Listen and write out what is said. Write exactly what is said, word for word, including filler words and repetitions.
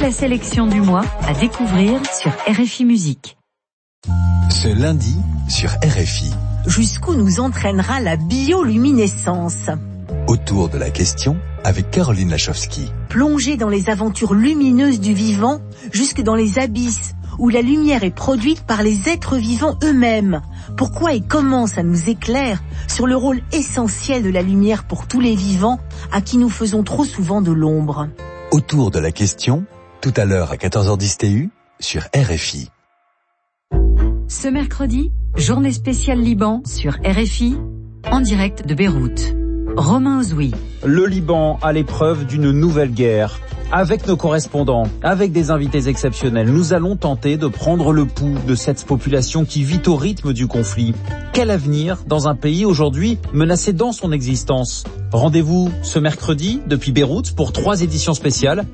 la sélection du mois à découvrir sur R F I Musique. Ce lundi sur R F I. Jusqu'où nous entraînera la bioluminescence? Autour de la question avec Caroline Lachowski. Plonger dans les aventures lumineuses du vivant, jusque dans les abysses, où la lumière est produite par les êtres vivants eux-mêmes. Pourquoi et comment ça nous éclaire sur le rôle essentiel de la lumière pour tous les vivants, à qui nous faisons trop souvent de l'ombre. Autour de la question, tout à l'heure à quatorze heures dix T U, sur R F I. Ce mercredi, journée spéciale Liban sur R F I, en direct de Beyrouth. Romain Ozoui. Le Liban à l'épreuve d'une nouvelle guerre. Avec nos correspondants, avec des invités exceptionnels, nous allons tenter de prendre le pouls de cette population qui vit au rythme du conflit. Quel avenir dans un pays aujourd'hui menacé dans son existence? Rendez-vous ce mercredi depuis Beyrouth pour trois éditions spéciales.